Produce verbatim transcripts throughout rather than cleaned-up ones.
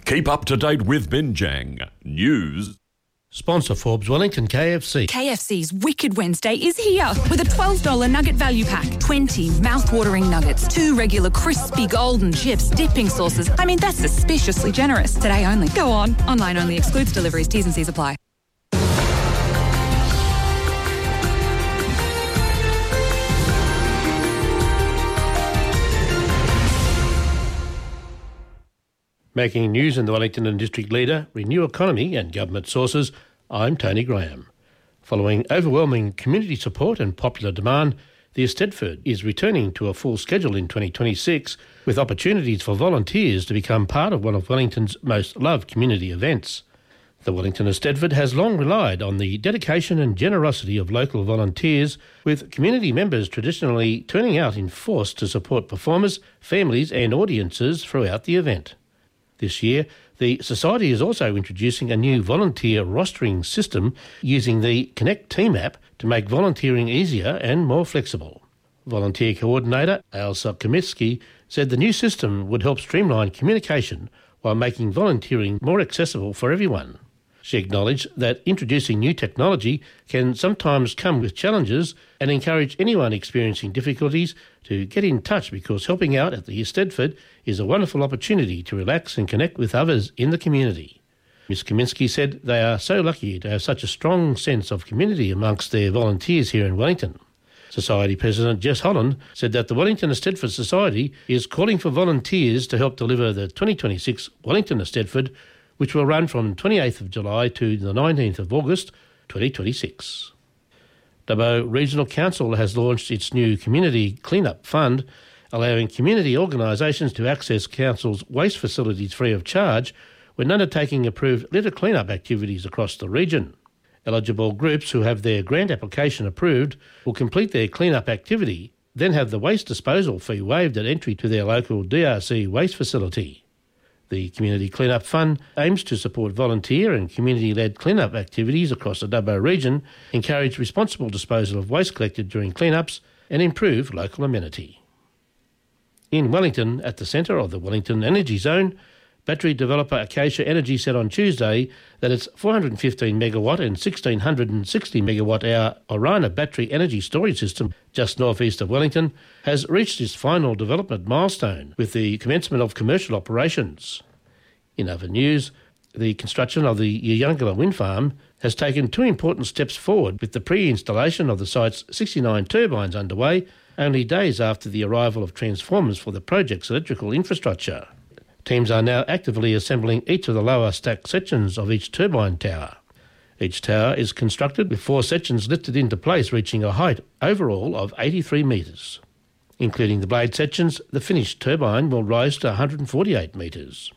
Keep up to date with Binjang News. Sponsor Forbes Wellington K F C. K F C's Wicked Wednesday is here with a twelve dollars nugget value pack. twenty mouth-watering nuggets, two regular crispy golden chips, dipping sauces. I mean, that's suspiciously generous. Today only. Go on. Online only. Excludes deliveries. T's and C's apply. Making news in the Wellington and District Leader, Renew Economy and Government Sources, I'm Tony Graham. Following overwhelming community support and popular demand, the Eisteddfod is returning to a full schedule in twenty twenty-six with opportunities for volunteers to become part of one of Wellington's most loved community events. The Wellington Eisteddfod has long relied on the dedication and generosity of local volunteers, with community members traditionally turning out in force to support performers, families and audiences throughout the event. This year, the Society is also introducing a new volunteer rostering system using the Connect Team app to make volunteering easier and more flexible. Volunteer Coordinator Ailsa Kaminsky said the new system would help streamline communication while making volunteering more accessible for everyone. She acknowledged that introducing new technology can sometimes come with challenges and encouraged anyone experiencing difficulties to get in touch because helping out at the Eisteddfod is a wonderful opportunity to relax and connect with others in the community. Miz Kaminsky said they are so lucky to have such a strong sense of community amongst their volunteers here in Wellington. Society President Jess Holland said that the Wellington Eisteddfod Society is calling for volunteers to help deliver the twenty twenty-six Wellington Eisteddfod, which will run from twenty-eighth of July to the nineteenth of August twenty twenty-six. Dubbo Regional Council has launched its new Community Cleanup Fund, allowing community organisations to access Council's waste facilities free of charge when undertaking approved litter cleanup activities across the region. Eligible groups who have their grant application approved will complete their cleanup activity, then have the waste disposal fee waived at entry to their local D R C waste facility. The Community Cleanup Fund aims to support volunteer and community-led cleanup activities across the Dubbo region, encourage responsible disposal of waste collected during cleanups and improve local amenity. In Wellington, at the centre of the Wellington Energy Zone, battery developer Acacia Energy said on Tuesday that its four hundred fifteen megawatt and one thousand six hundred sixty megawatt hour Orana battery energy storage system just northeast of Wellington has reached its final development milestone with the commencement of commercial operations. In other news, the construction of the Yayungala wind farm has taken two important steps forward, with the pre-installation of the site's sixty-nine turbines underway only days after the arrival of transformers for the project's electrical infrastructure. Teams are now actively assembling each of the lower stacked sections of each turbine tower. Each tower is constructed with four sections lifted into place, reaching a height overall of eighty-three metres. Including the blade sections, the finished turbine will rise to one hundred forty-eight metres.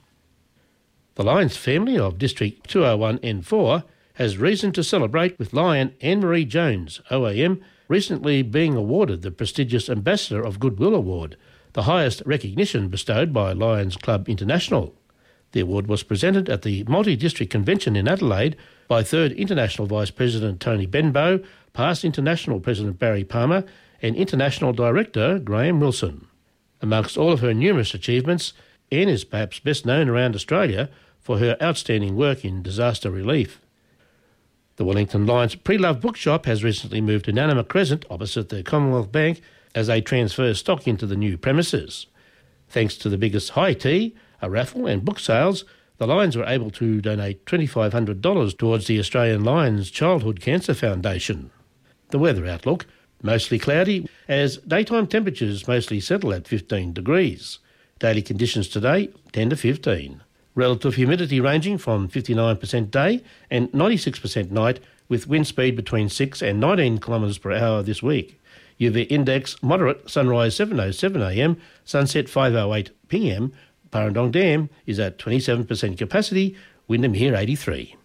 The Lions family of District two oh one N four has reason to celebrate, with Lion Anne-Marie Jones, O A M, recently being awarded the prestigious Ambassador of Goodwill Award, the highest recognition bestowed by Lions Club International. The award was presented at the Multi-District Convention in Adelaide by third International Vice President Tony Benbow, past International President Barry Palmer and International Director Graham Wilson. Amongst all of her numerous achievements, Anne is perhaps best known around Australia for her outstanding work in disaster relief. The Wellington Lions Pre-Love Bookshop has recently moved to Nanama Crescent opposite the Commonwealth Bank as they transfer stock into the new premises. Thanks to the biggest high tea, a raffle and book sales, the Lions were able to donate two thousand five hundred dollars towards the Australian Lions Childhood Cancer Foundation. The weather outlook: mostly cloudy, as daytime temperatures mostly settle at fifteen degrees. Daily conditions today, ten to fifteen. Relative humidity ranging from fifty-nine percent day and ninety-six percent night, with wind speed between six and nineteen kilometres per hour this week. U V index moderate, sunrise seven oh seven a m, sunset five oh eight p m. Parandong Dam is at twenty-seven percent capacity, Wyndham here eighty-three.